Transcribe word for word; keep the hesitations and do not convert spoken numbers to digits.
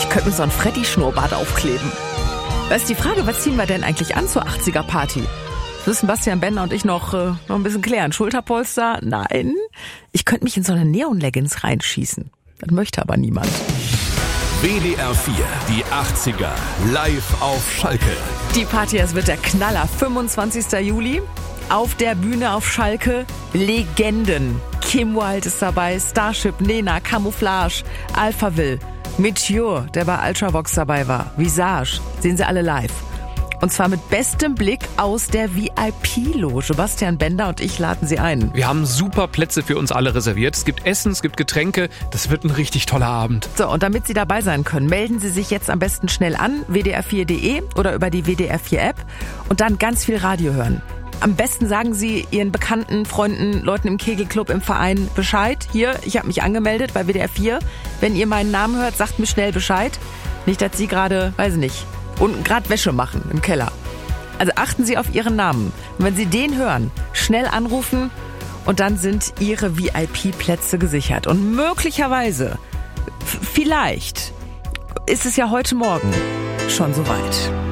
Ich könnte mir so einen Freddy-Schnurrbart aufkleben. Da ist die Frage, was ziehen wir denn eigentlich an zur achtziger-Party? Das müssen Bastian Bender und ich noch, äh, noch ein bisschen klären. Schulterpolster? Nein. Ich könnte mich in so eine Neon-Leggings reinschießen. Das möchte aber niemand. W D R vier, die achtziger, live auf Schalke. Die Party, es wird der Knaller. fünfundzwanzigster Juli. Auf der Bühne auf Schalke Legenden. Kim Wilde ist dabei, Starship, Nena, Camouflage, Alphaville, Meteor, der bei Ultravox dabei war, Visage. Sehen Sie alle live. Und zwar mit bestem Blick aus der V I P-Loge. Bastian Bender und ich laden Sie ein. Wir haben super Plätze für uns alle reserviert. Es gibt Essen, es gibt Getränke. Das wird ein richtig toller Abend. So, und damit Sie dabei sein können, melden Sie sich jetzt am besten schnell an, w d r vier punkt d e oder über die W D R vier App und dann ganz viel Radio hören. Am besten sagen Sie Ihren Bekannten, Freunden, Leuten im Kegelclub, im Verein Bescheid. Hier, ich habe mich angemeldet bei W D R vier. Wenn ihr meinen Namen hört, sagt mir schnell Bescheid. Nicht, dass Sie gerade, weiß ich nicht, unten gerade Wäsche machen im Keller. Also achten Sie auf Ihren Namen. Und wenn Sie den hören, schnell anrufen und dann sind Ihre V I P-Plätze gesichert. Und möglicherweise, f- vielleicht, ist es ja heute Morgen schon soweit.